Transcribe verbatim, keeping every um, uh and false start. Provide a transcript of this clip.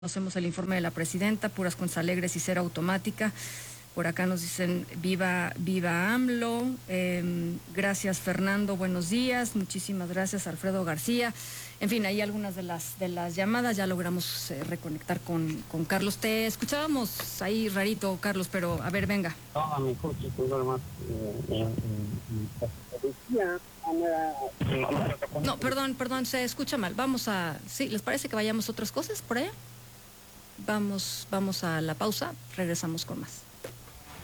Conocemos el informe de la presidenta, puras cuentas alegres y cera automática. Por acá nos dicen viva, viva AMLO. Eh, gracias Fernando, buenos días. Muchísimas gracias Alfredo García. En fin, ahí algunas de las de las llamadas ya logramos eh, reconectar con, con Carlos. Te escuchábamos ahí rarito, Carlos, pero a ver, venga. No, a mi coche, nada más. No, perdón, perdón, se escucha mal. Vamos a, sí, ¿les parece que vayamos a otras cosas por allá? Vamos, vamos a la pausa, regresamos con más.